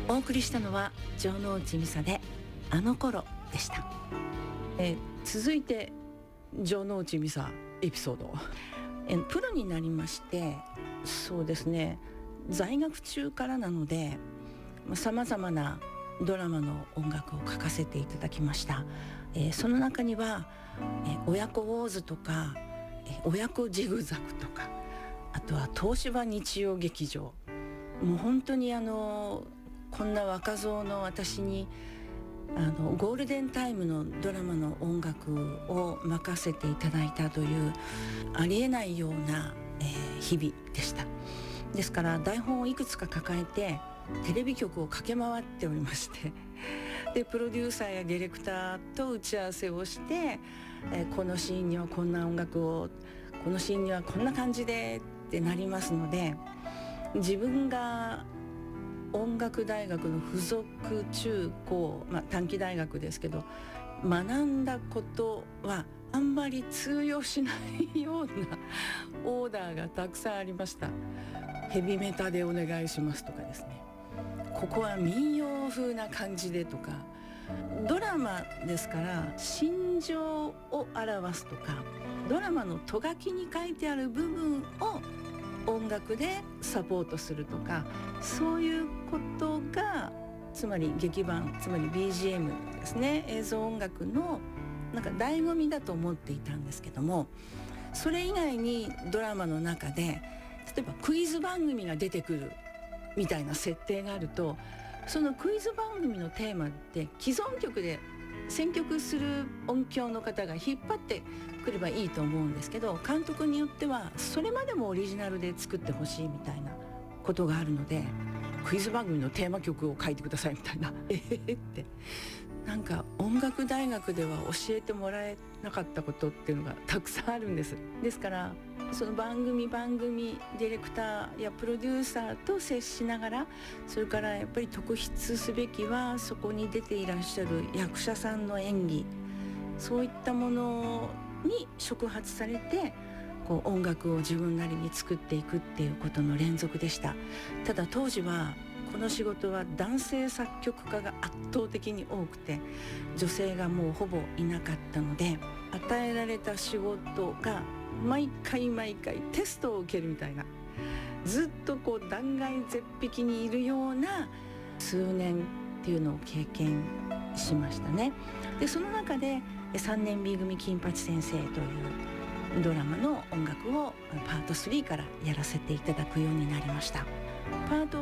お送りしたのは城之内美沙であの頃でした。続いて城之内美沙エピソード。プロになりまして、そうですね、在学中からなのでさまざまなドラマの音楽を書かせていただきました。その中には、親子ウォーズとか、親子ジグザグとか、あとは東芝日曜劇場、もう本当にこんな若造の私にゴールデンタイムのドラマの音楽を任せていただいたというありえないような、日々でした。ですから台本をいくつか抱えてテレビ局を駆け回っておりまして、でプロデューサーやディレクターと打ち合わせをして、このシーンにはこんな音楽を、このシーンにはこんな感じでってなりますので、自分が音楽大学の附属中高、短期大学ですけど学んだことはあんまり通用しないようなオーダーがたくさんありました。ヘビメタでお願いしますとかですね、ここは民謡風な感じでとか、ドラマですから心情を表すとか、ドラマのとがきに書いてある部分を音楽でサポートするとか、そういうことがつまり劇版、つまり BGM ですね、映像音楽のなんか醍醐味だと思っていたんですけども、それ以外にドラマの中で例えばクイズ番組が出てくるみたいな設定があると、そのクイズ番組のテーマって既存曲で選曲する音響の方が引っ張ってくればいいと思うんですけど、監督によってはそれまでもオリジナルで作ってほしいみたいなことがあるので、クイズ番組のテーマ曲を書いてくださいみたいなってなんか音楽大学では教えてもらえなかったことっていうのがたくさんあるんです。ですからその番組ディレクターやプロデューサーと接しながら、それからやっぱり特筆すべきはそこに出ていらっしゃる役者さんの演技、そういったものに触発されてこう音楽を自分なりに作っていくっていうことの連続でした。ただ当時はこの仕事は男性作曲家が圧倒的に多くて、女性がもうほぼいなかったので、与えられた仕事が毎回テストを受けるみたいな、ずっとこう断崖絶壁にいるような数年っていうのを経験しましたね。でその中で3年 B 組金八先生というドラマの音楽をパート3からやらせていただくようになりました。パート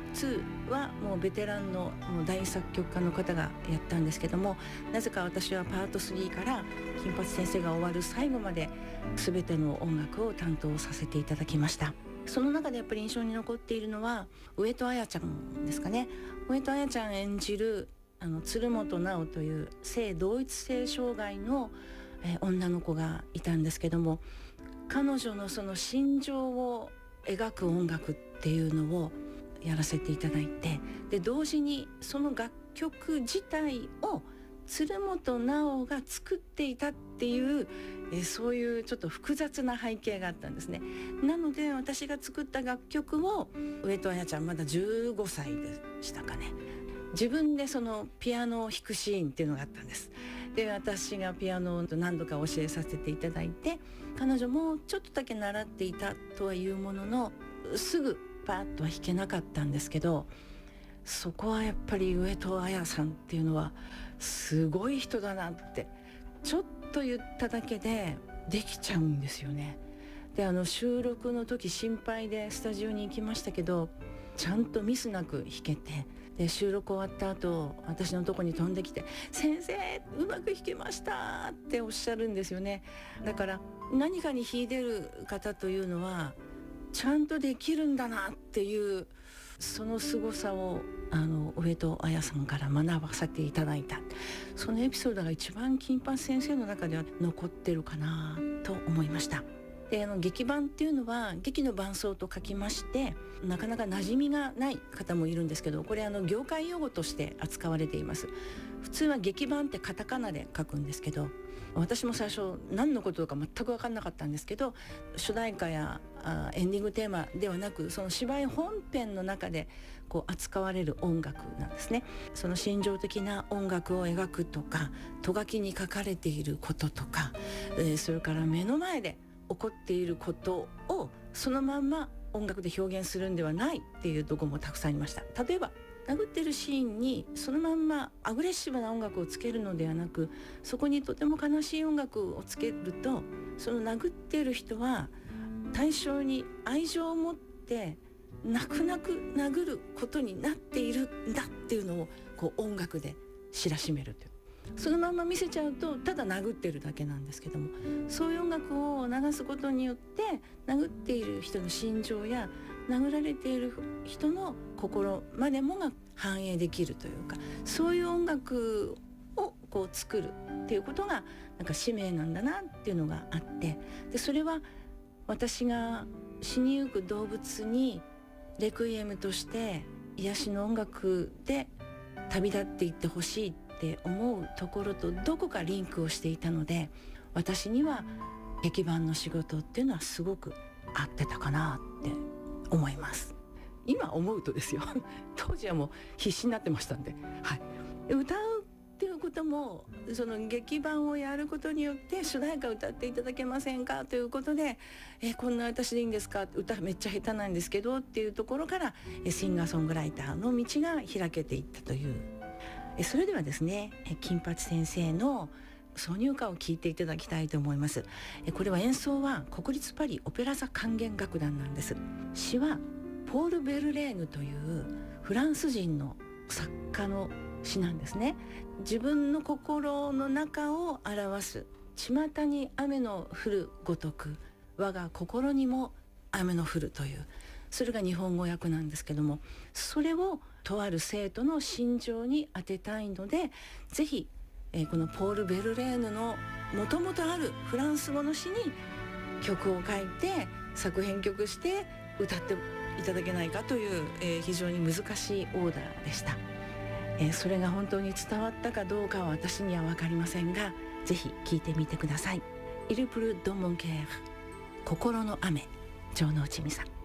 1、2はもうベテランのもう大作曲家の方がやったんですけども、なぜか私はパート3から金八先生が終わる最後まで全ての音楽を担当させていただきました。その中でやっぱり印象に残っているのは上戸彩ちゃんですかね。上戸彩ちゃん演じる鶴本直という性同一性障害の女の子がいたんですけども、彼女のその心情を描く音楽っていうのをやらせていただいて、で同時にその楽曲自体を鶴本直が作っていたっていう、そういうちょっと複雑な背景があったんですね。なので私が作った楽曲を上戸彩ちゃんまだ15歳でしたかね、自分でそのピアノを弾くシーンっていうのがあったんです。で私がピアノを何度か教えさせていただいて、彼女もちょっとだけ習っていたとはいうもののすぐパーッとは弾けなかったんですけど、そこはやっぱり上戸彩さんっていうのはすごい人だなってちょっと言っただけでできちゃうんですよね。で収録の時心配でスタジオに行きましたけど、ちゃんとミスなく弾けて、で収録終わった後私のとこに飛んできて「先生うまく弾けました」っておっしゃるんですよね。だから何かに秀でる方というのはちゃんとできるんだなっていう、その凄さを上戸彩さんから学ばせていただいた、そのエピソードが一番金八先生の中では残ってるかなと思いました。で劇伴っていうのは劇の伴奏と書きまして、なかなか馴染みがない方もいるんですけど、これ業界用語として扱われています。普通は劇伴ってカタカナで書くんですけど、 私も最初何のことか全く分かんなかったんですけど、主題歌やエンディングテーマではなく、その芝居本編の中でこう扱われる音楽なんですね。その心情的な音楽を描くとか、ト書きに書かれていることとか、それから目の前で起こっていることをそのまんま音楽で表現するんではないっていうところもたくさんありました。例えば殴ってるシーンにそのまんまアグレッシブな音楽をつけるのではなく、そこにとても悲しい音楽をつけると、その殴ってる人は対象に愛情を持って泣く泣く殴ることになっているんだっていうのをこう音楽で知らしめるという。そのまま見せちゃうとただ殴ってるだけなんですけども、そういう音楽を流すことによって殴っている人の心情や殴られている人の心までもが反映できるというか、そういう音楽をこう作るっていうことがなんか使命なんだなっていうのがあって、でそれは私が死にゆく動物にレクイエムとして癒しの音楽で旅立っていってほしいって思うところとどこかリンクをしていたので、私には劇伴の仕事っていうのはすごく合ってたかなって思います。今思うとですよ当時はもう必死になってましたんで、はい、歌うっていうこともその劇伴をやることによって主題歌歌っていただけませんかということで、こんな私でいいんですか、歌めっちゃ下手なんですけどっていうところからシンガーソングライターの道が開けていったという。それではですね、金八先生の挿入歌を聴いていただきたいと思います。これは演奏は国立パリオペラ座管弦楽団なんです。詩はポール・ベルレーヌというフランス人の作家の詩なんですね。自分の心の中を表す、巷に雨の降るごとく我が心にも雨の降るという、それが日本語訳なんですけども、それをとある生徒の心情に当てたいので、ぜひ、このポール・ベルレーヌのもともとあるフランス語の詩に曲を書いて作編曲して歌っていただけないかという、非常に難しいオーダーでした。それが本当に伝わったかどうかは私には分かりませんが、ぜひ聴いてみてください。イルプル・ド・モンケール、心の雨、城之内美沙。